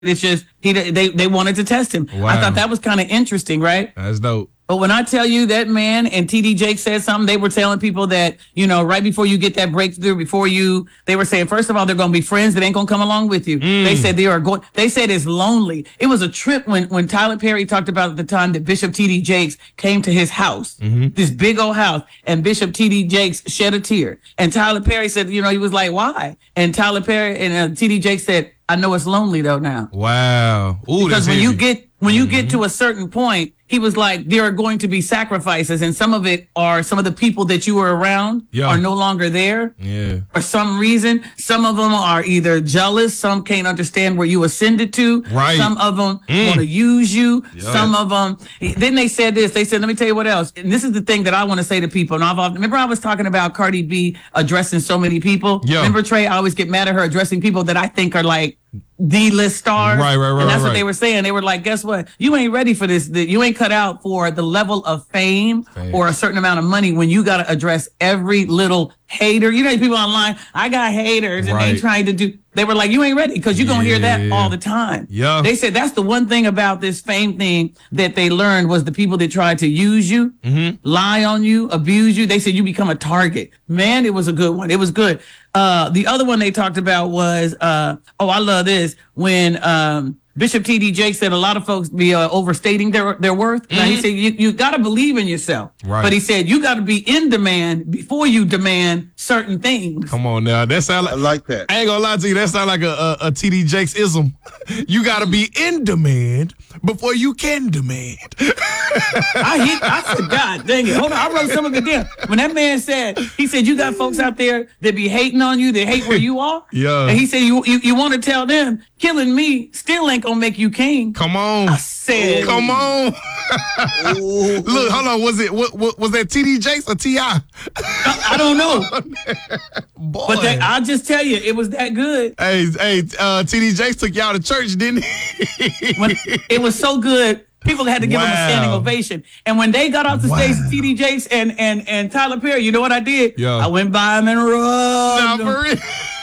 It's just they wanted to test him. Wow. I thought that was kind of interesting, right? That's dope. But when I tell you that man and TD Jakes said something, they were telling people that, right before you get that breakthrough, they were saying, first of all, they're going to be friends that ain't going to come along with you. They said they said it's lonely. It was a trip when Tyler Perry talked about at the time that Bishop TD Jakes came to his house, this big old house, and Bishop TD Jakes shed a tear. And Tyler Perry said, he was like, why? And Tyler Perry and TD Jakes said, I know it's lonely though now. Wow. Ooh, because when you get to a certain point, he was like, there are going to be sacrifices, and some of it are some of the people that you were around are no longer there. Yeah. For some reason. Some of them are either jealous, some can't understand where you ascended to. Right. Some of them want to use you. Some of them. Then they said this. They said, let me tell you what else. And this is the thing that I want to say to people. And remember I was talking about Cardi B addressing so many people? Yeah. Remember, Trey, I always get mad at her addressing people that I think are like D-list stars. Right. And that's what they were saying. They were like, guess what? You ain't ready for this. You ain't cut out for the level of fame or a certain amount of money when you got to address every little hater. You know, people online, I got haters and they trying to do. They were like, you ain't ready because you're going to hear that all the time. Yeah. They said that's the one thing about this fame thing that they learned was the people that tried to use you, lie on you, abuse you. They said you become a target. Man, it was a good one. It was good. The other one they talked about was, I love this, when Bishop T.D. Jakes said a lot of folks be overstating their worth. Now, he said you got to believe in yourself. Right. But he said you got to be in demand before you demand certain things. Come on now. That sound like, I like that. I ain't gonna lie to you. That sound like a T.D. Jakes ism. You got to be in demand before you can demand. I said, God dang it. Hold on. I wrote some of it down. When that man said, he said, you got folks out there that be hating on you, that hate where you are. Yeah. And he said, you want to tell them, killing me still ain't going to make you king. Come on. I said. Come on. Look, hold on. Was it, was that T.D. Jakes or T.I.? I don't know. Boy. But I'll just tell you, it was that good. Hey, T.D. Jakes took y'all to church, didn't he? It was so good. People had to give him a standing ovation. And when they got off the stage, T.D. Jakes and Tyler Perry, you know what I did? Yeah. I went by him and rubbed him.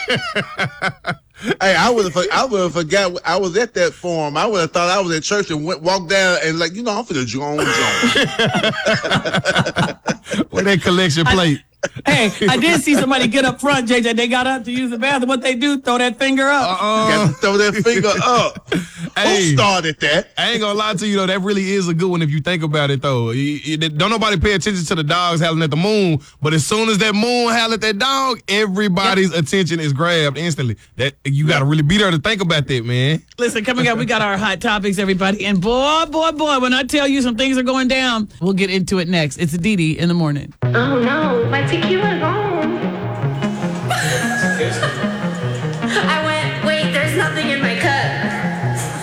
Hey, I would have forgot I was at that forum. I would have thought I was at church and walked down and like, I'm finna Jones. With that collection plate. Hey, I did see somebody get up front, JJ. They got up to use the bathroom. What they do? Throw that finger up. Got to throw that finger up. Hey, who started that? I ain't gonna lie to you though. That really is a good one if you think about it though. Don't nobody pay attention to the dogs howling at the moon, but as soon as that moon howl at that dog, everybody's attention is grabbed instantly. That you got to really be there to think about that, man. Listen, coming up, we got our hot topics, everybody. And boy, when I tell you some things are going down, we'll get into it next. It's Didi in the morning. Oh no, my tequila gone.